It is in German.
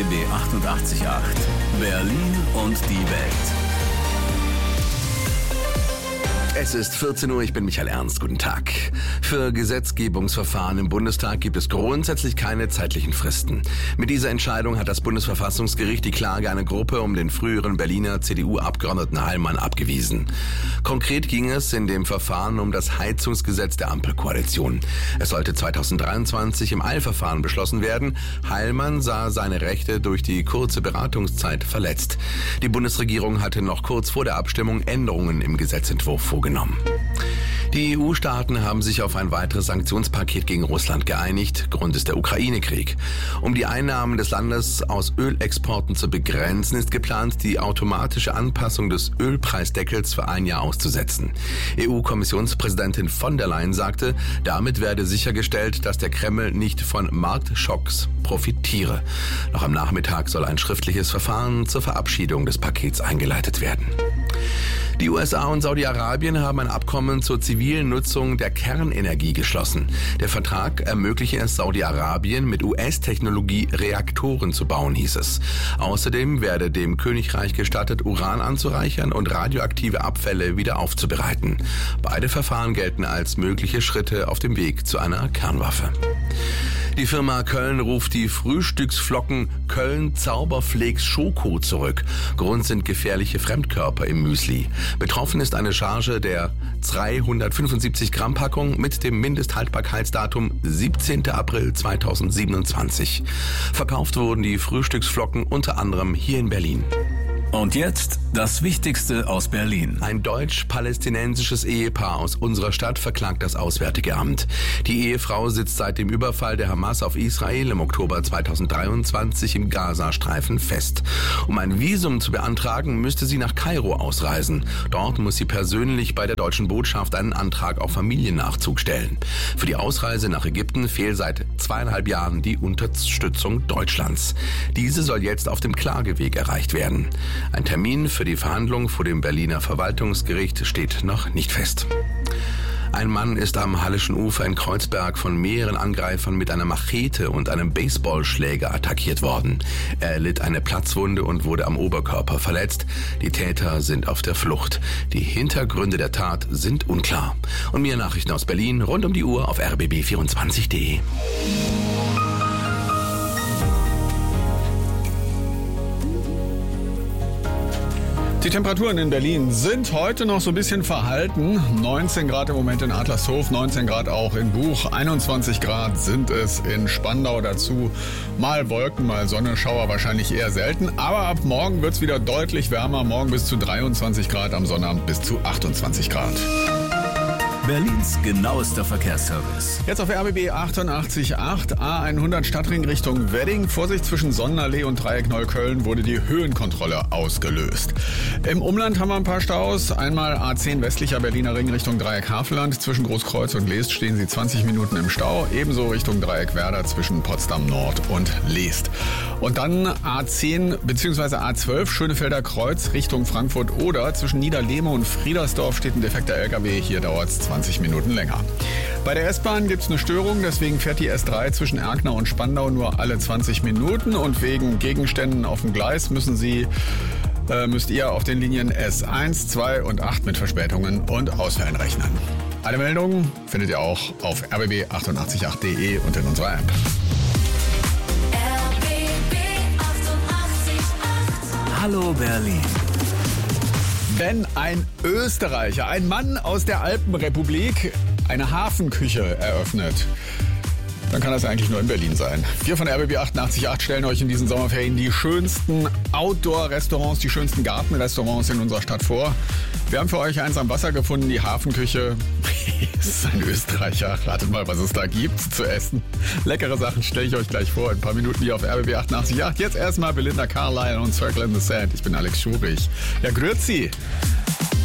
RBB 88.8 Berlin und die Welt. Es ist 14 Uhr, ich bin Michael Ernst, guten Tag. Für Gesetzgebungsverfahren im Bundestag gibt es grundsätzlich keine zeitlichen Fristen. Mit dieser Entscheidung hat das Bundesverfassungsgericht die Klage einer Gruppe um den früheren Berliner CDU-Abgeordneten Heilmann abgewiesen. Konkret ging es in dem Verfahren um das Heizungsgesetz der Ampelkoalition. Es sollte 2023 im Eilverfahren beschlossen werden. Heilmann sah seine Rechte durch die kurze Beratungszeit verletzt. Die Bundesregierung hatte noch kurz vor der Abstimmung Änderungen im Gesetzentwurf vorgenommen. Die EU-Staaten haben sich auf ein weiteres Sanktionspaket gegen Russland geeinigt. Grund ist der Ukraine-Krieg. Um die Einnahmen des Landes aus Ölexporten zu begrenzen, ist geplant, die automatische Anpassung des Ölpreisdeckels für ein Jahr auszusetzen. EU-Kommissionspräsidentin von der Leyen sagte, damit werde sichergestellt, dass der Kreml nicht von Marktschocks profitiere. Noch am Nachmittag soll ein schriftliches Verfahren zur Verabschiedung des Pakets eingeleitet werden. Die USA und Saudi-Arabien haben ein Abkommen zur zivilen Nutzung der Kernenergie geschlossen. Der Vertrag ermögliche es Saudi-Arabien, mit US-Technologie Reaktoren zu bauen, hieß es. Außerdem werde dem Königreich gestattet, Uran anzureichern und radioaktive Abfälle wieder aufzubereiten. Beide Verfahren gelten als mögliche Schritte auf dem Weg zu einer Kernwaffe. Die Firma Köln ruft die Frühstücksflocken Köln Zauberflakes Schoko zurück. Grund sind gefährliche Fremdkörper im Müsli. Betroffen ist eine Charge der 375 Gramm Packung mit dem Mindesthaltbarkeitsdatum 17. April 2027. Verkauft wurden die Frühstücksflocken unter anderem hier in Berlin. Und jetzt das Wichtigste aus Berlin. Ein deutsch-palästinensisches Ehepaar aus unserer Stadt verklagt das Auswärtige Amt. Die Ehefrau sitzt seit dem Überfall der Hamas auf Israel im Oktober 2023 im Gazastreifen fest. Um ein Visum zu beantragen, müsste sie nach Kairo ausreisen. Dort muss sie persönlich bei der deutschen Botschaft einen Antrag auf Familiennachzug stellen. Für die Ausreise nach Ägypten fehlt seit 2,5 Jahren die Unterstützung Deutschlands. Diese soll jetzt auf dem Klageweg erreicht werden. Ein Termin für die Verhandlung vor dem Berliner Verwaltungsgericht steht noch nicht fest. Ein Mann ist am Hallischen Ufer in Kreuzberg von mehreren Angreifern mit einer Machete und einem Baseballschläger attackiert worden. Er erlitt eine Platzwunde und wurde am Oberkörper verletzt. Die Täter sind auf der Flucht. Die Hintergründe der Tat sind unklar. Und mehr Nachrichten aus Berlin rund um die Uhr auf rbb24.de. Die Temperaturen in Berlin sind heute noch so ein bisschen verhalten. 19 Grad im Moment in Adlershof, 19 Grad auch in Buch, 21 Grad sind es in Spandau. Dazu mal Wolken, mal Sonne, Schauer wahrscheinlich eher selten. Aber ab morgen wird es wieder deutlich wärmer. Morgen bis zu 23 Grad, am Sonnabend bis zu 28 Grad. Berlins genauester Verkehrsservice. Jetzt auf RBB 88.8, A100 Stadtring Richtung Wedding. Vorsicht, zwischen Sonnenallee und Dreieck Neukölln wurde die Höhenkontrolle ausgelöst. Im Umland haben wir ein paar Staus. Einmal A10 westlicher Berliner Ring Richtung Dreieck Havelland. Zwischen Großkreuz und Leest stehen Sie 20 Minuten im Stau. Ebenso Richtung Dreieck Werder zwischen Potsdam Nord und Leest. Und dann A10 bzw. A12 Schönefelder Kreuz Richtung Frankfurt-Oder. Zwischen Niederlehme und Friedersdorf steht ein defekter LKW. Hier dauert es 20 Minuten länger. Bei der S-Bahn gibt es eine Störung, deswegen fährt die S3 zwischen Erkner und Spandau nur alle 20 Minuten und wegen Gegenständen auf dem Gleis müsst ihr auf den Linien S1, 2 und 8 mit Verspätungen und Ausfällen rechnen. Alle Meldungen findet ihr auch auf rbb888.de und in unserer App. RBB 88.8 Hallo Berlin. Wenn ein Österreicher, ein Mann aus der Alpenrepublik, eine Hafenküche eröffnet, dann kann das eigentlich nur in Berlin sein. Wir von RBB 88.8 stellen euch in diesen Sommerferien die schönsten Outdoor-Restaurants, die schönsten Gartenrestaurants in unserer Stadt vor. Wir haben für euch eins am Wasser gefunden, die Hafenküche. Es ist ein Österreicher. Ratet mal, was es da gibt zu essen. Leckere Sachen stelle ich euch gleich vor in ein paar Minuten hier auf RBB 88.8. Jetzt erstmal Belinda Carlisle und Circle in the Sand. Ich bin Alex Schurich. Ja, grüezi.